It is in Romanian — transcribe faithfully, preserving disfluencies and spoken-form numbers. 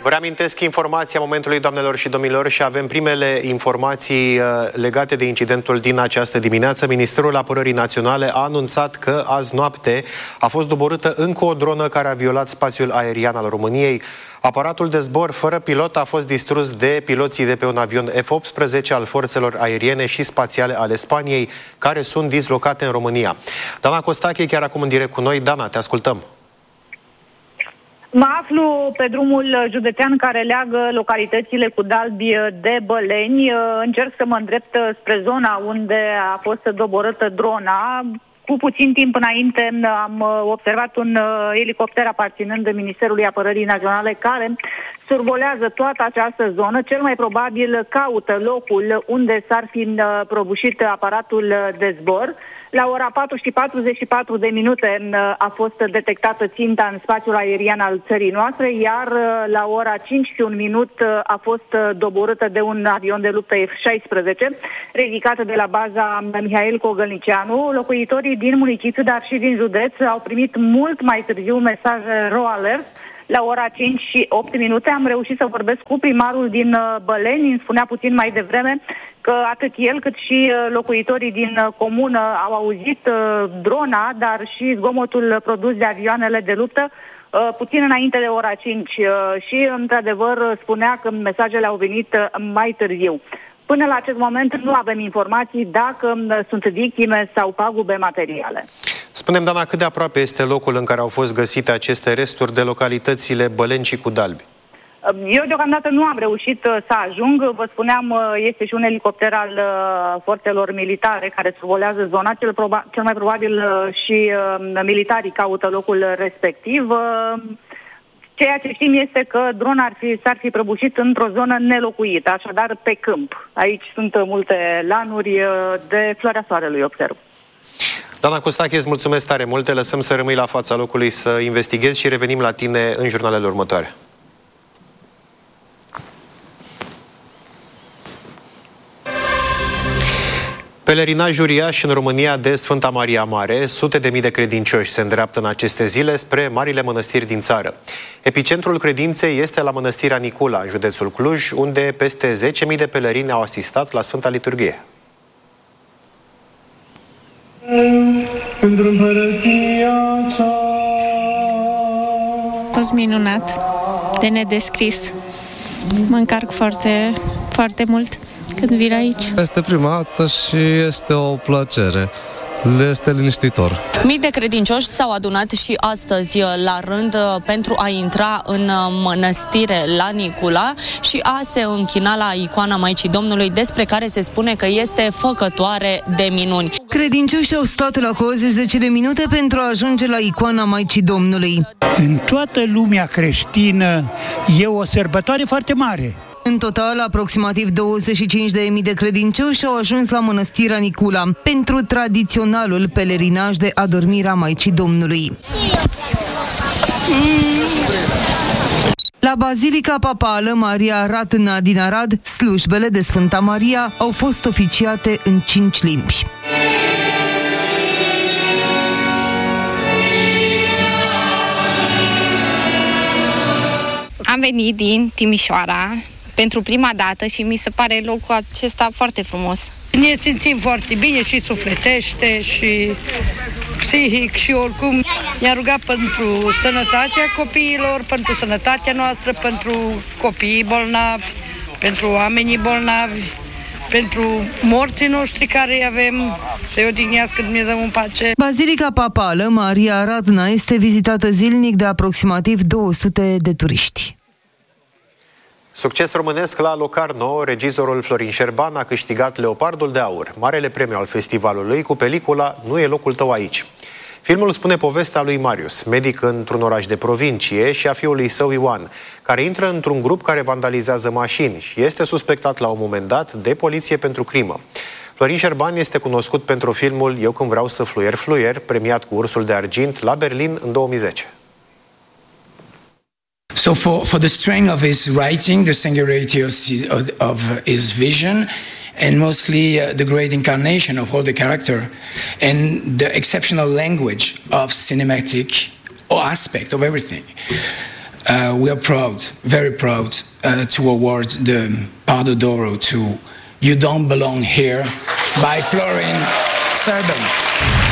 reamintesc informația momentului, doamnelor și domnilor, și avem primele informații legate de incidentul din această dimineață. Ministerul Apărării Naționale a anunțat că azi noapte a fost doborâtă încă o dronă care a violat spațiul aerian al României. Aparatul de zbor fără pilot a fost distrus de piloții de pe un avion F optsprezece al forțelor aeriene și spațiale ale Spaniei, care sunt dislocate în România. Dana Costache, chiar acum în direct cu noi. Dana, te ascultăm. Mă aflu pe drumul județean care leagă localitățile cu Dalbi de Băleni. Încerc să mă îndrept spre zona unde a fost doborâtă drona. Cu puțin timp înainte am observat un elicopter aparținând Ministerului Apărării Naționale care survolează toată această zonă. Cel mai probabil caută locul unde s-ar fi prăbușit aparatul de zbor. La ora patru și patruzeci și patru de minute a fost detectată ținta în spațiul aerian al țării noastre, iar la ora cinci și un minut a fost doborâtă de un avion de luptă F șaisprezece, ridicată de la baza Mihail Cogălnicianu. Locuitorii din municipiu, dar și din județ, au primit mult mai târziu mesaje RO Alert. La ora cinci și opt minute am reușit să vorbesc cu primarul din Băleni. Îmi spunea puțin mai devreme că atât el cât și locuitorii din comună au auzit drona, dar și zgomotul produs de avioanele de luptă puțin înainte de ora cinci și, într-adevăr, spunea că mesajele au venit mai târziu. Până la acest moment nu avem informații dacă sunt victime sau pagube materiale. Spune-mi, Dana, cât de aproape este locul în care au fost găsite aceste resturi de localitățile Băleni și cu Dalbi? Eu deocamdată nu am reușit să ajung. Vă spuneam, este și un elicopter al forțelor militare care survolează zona. Cel, proba- cel mai probabil și militarii caută locul respectiv. Ceea ce știm este că drona ar fi, s-ar fi prăbușit într-o zonă nelocuită, așadar pe câmp. Aici sunt multe lanuri de floarea soarelui, observ. Dana Costache, îți mulțumesc tare mult, te lăsăm să rămâi la fața locului să investighezi și revenim la tine în jurnalele următoare. Pelerinaj uriaș în România de Sfânta Maria Mare. Sute de mii de credincioși se îndreaptă în aceste zile spre marile mănăstiri din țară. Epicentrul credinței este la mănăstirea Nicula, în județul Cluj, unde peste zece mii de pelerini au asistat la Sfânta Liturghie. A fost minunat, de nedescris. Mă încarc foarte, foarte mult când vin aici. Este prima dată și este o plăcere. Le este liniștitor. Mii de credincioși s-au adunat și astăzi la rând pentru a intra în mănăstire la Nicula și a se închina la icoana Maicii Domnului, despre care se spune că este făcătoare de minuni. Credincioșii au stat la cozi zece de minute pentru a ajunge la icoana Maicii Domnului. În toată lumea creștină e o sărbătoare foarte mare. În total, aproximativ douăzeci și cinci de mii de credincioși au ajuns la mănăstirea Nicula pentru tradiționalul pelerinaj de adormire a Maicii Domnului. La Bazilica Papală Maria Ratâna din Arad, slujbele de Sfânta Maria au fost oficiate în cinci limbi. Am venit din Timișoara pentru prima dată și mi se pare locul acesta foarte frumos. Ne simțim foarte bine și sufletește și psihic și oricum ne-a rugat pentru sănătatea copiilor, pentru sănătatea noastră, pentru copiii bolnavi, pentru oamenii bolnavi, pentru morții noștri care îi avem, să-i odihnească Dumnezeu în pace. Bazilica Papală Maria Radna este vizitată zilnic de aproximativ două sute de turiști. Succes românesc la Locarno. Regizorul Florin Șerban a câștigat Leopardul de Aur, marele premiu al festivalului, cu pelicula Nu e locul tău aici. Filmul spune povestea lui Marius, medic într-un oraș de provincie, și a fiului său Ioan, care intră într-un grup care vandalizează mașini și este suspectat la un moment dat de poliție pentru crimă. Florin Șerban este cunoscut pentru filmul Eu când vreau să fluier, fluier, premiat cu Ursul de Argint la Berlin în două mii zece. So for, for the strength of his writing, the singularity of his, of his vision, and mostly uh, the great incarnation of all the character, and the exceptional language of cinematic aspect of everything, uh, we are proud, very proud, uh, to award the Pardo d'Oro to You Don't Belong Here by Florin Serban.